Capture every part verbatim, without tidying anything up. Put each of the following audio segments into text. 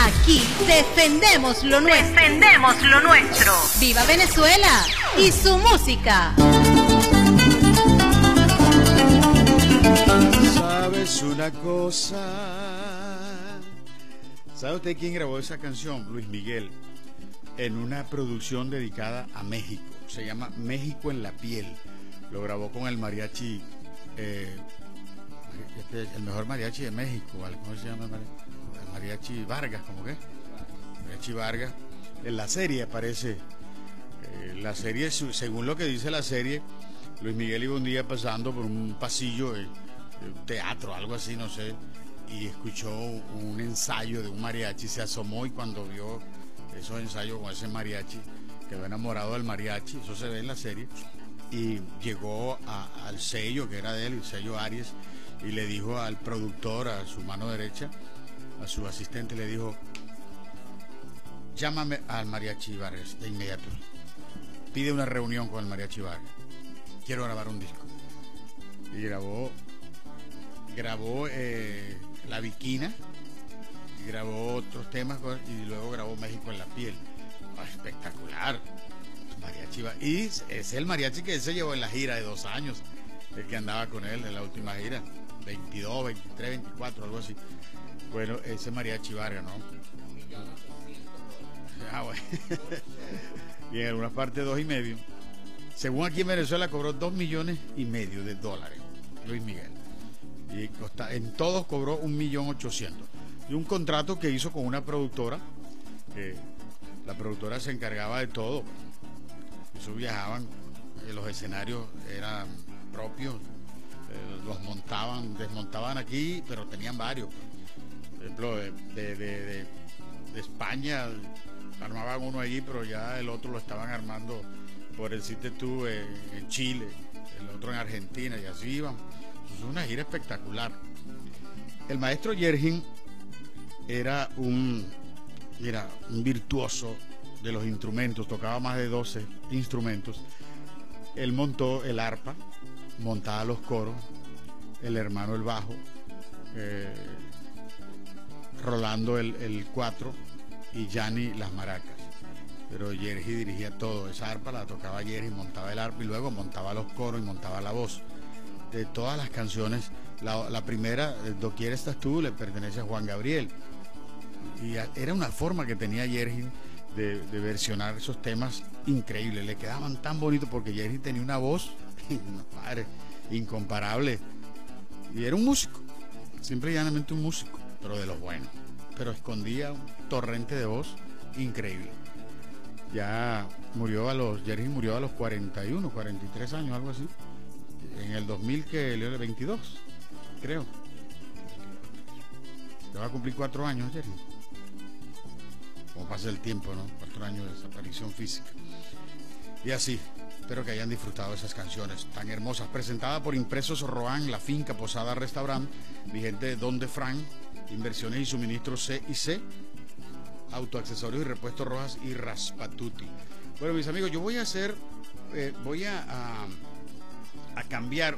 Aquí defendemos lo nuestro. Defendemos lo nuestro. ¡Viva Venezuela y su música! ¿Sabes una cosa? ¿Sabe usted quién grabó esa canción? Luis Miguel, en una producción dedicada a México. Se llama México en la piel. Lo grabó con el mariachi, eh, el mejor mariachi de México. ¿Cómo se llama? El mariachi Vargas, ¿cómo que? Mariachi Vargas. En la serie aparece. Eh, la serie, según lo que dice la serie, Luis Miguel iba un día pasando por un pasillo de, de un teatro, algo así, no sé, y escuchó un ensayo de un mariachi, se asomó y cuando vio esos ensayos con ese mariachi, quedó enamorado del mariachi, eso se ve en la serie, y llegó a, al sello que era de él, el sello Aries, y le dijo al productor, a su mano derecha, a su asistente, le dijo: llámame al mariachi Vargas de inmediato, pide una reunión con el mariachi Vargas, quiero grabar un disco. Y grabó grabó eh, La Viquina, y grabó otros temas, y luego grabó México en la piel. Oh, espectacular. Mariachi, y es el mariachi que él se llevó en la gira de dos años, el que andaba con él en la última gira, veintidós, veintitrés, veinticuatro, algo así. Bueno, ese mariachi Vargas, ¿no? Ah, bueno. Y en algunas partes dos y medio. Según aquí en Venezuela cobró dos millones y medio de dólares Luis Miguel, y costa, en todos cobró un millón ochocientos, y un contrato que hizo con una productora, que la productora se encargaba de todo. Eso viajaban, eh, los escenarios eran propios, eh, los montaban, desmontaban aquí, pero tenían varios. Por ejemplo, de, de, de, de, de España armaban uno allí, pero ya el otro lo estaban armando, por decirte tú, eh, en Chile, el otro en Argentina, y así iban. Es una gira espectacular. El maestro Yergin era un, era un virtuoso de los instrumentos, tocaba más de doce instrumentos. Él montó el arpa, montaba los coros, el hermano el bajo, eh, Rolando el, el cuatro y Yanni las maracas. Pero Yergi dirigía todo. Esa arpa la tocaba Yergi, montaba el arpa y luego montaba los coros y montaba la voz. De todas las canciones, la, la primera, Doquier estás tú, le pertenece a Juan Gabriel. Y a, era una forma que tenía Yergi de, de versionar esos temas increíbles. Le quedaban tan bonitos porque Yergi tenía una voz, padre, incomparable. Y era un músico, simple y llanamente un músico, pero de los buenos. Pero escondía un torrente de voz increíble. Ya murió a los, Yergi murió a los cuarenta y uno, cuarenta y tres años, algo así. En el dos mil, que le dio veintidós, creo. Ya va a cumplir cuatro años, Yergi. Como pasa el tiempo, ¿no? Cuatro años de desaparición física. Y así, espero que hayan disfrutado esas canciones tan hermosas. Presentada por Impresos Roan, La Finca, Posada, Restaurant, vigente de Don de Fran, Inversiones y Suministros C y C, Autoaccesorios y Repuestos Rojas y Raspatuti. Bueno, mis amigos, yo voy a hacer, eh, voy a, a, a cambiar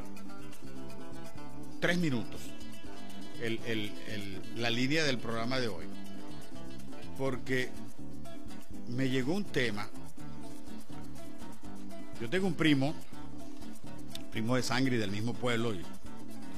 tres minutos el, el, el, la línea del programa de hoy, porque me llegó un tema. Yo tengo un primo, primo de sangre y del mismo pueblo, y